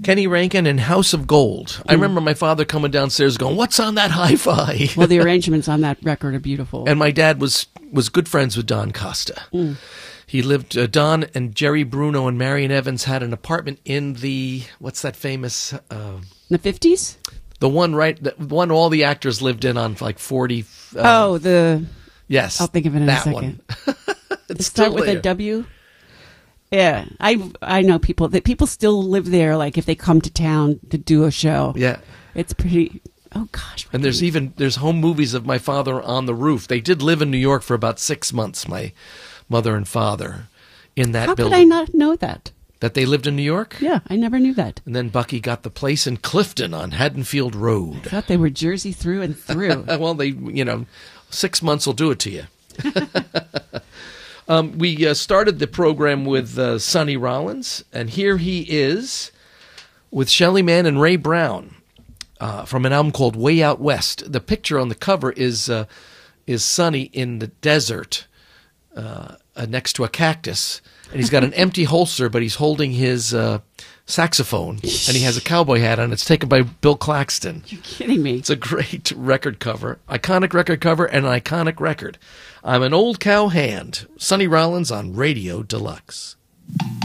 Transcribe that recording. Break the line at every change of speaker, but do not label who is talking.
Kenny Rankin and House of Gold. I remember my father coming downstairs going, "What's on that hi-fi?"
Well, the arrangements on that record are beautiful.
And my dad was good friends with Don Costa. He lived, Don and Jerry Bruno and Marion Evans had an apartment in the, what's that famous?
The 50s?
The one all the actors lived in on like 40. Yes.
I'll think of it in a second.
One. It's
Start
still
with
there.
a W? Yeah. I know people still live there, like if they come to town to do a show.
Yeah.
It's pretty... Oh, gosh.
And there's home movies of my father on the roof. They did live in New York for about 6 months, my mother and father, in that building.
How could I not know that?
That they lived in New York?
Yeah, I never knew that.
And then Bucky got the place in Clifton on Haddonfield Road.
I thought they were Jersey through and through.
Well, 6 months will do it to you. We started the program with Sonny Rollins, and here he is with Shelly Manne and Ray Brown from an album called Way Out West. The picture on the cover is Sonny in the desert next to a cactus, and he's got an empty holster, but he's holding his saxophone, and he has a cowboy hat on. It's taken by Bill Claxton.
You're kidding me.
It's a great record cover, iconic record cover, and an iconic record. I'm an old cow hand. Sonny Rollins on Radio Deluxe.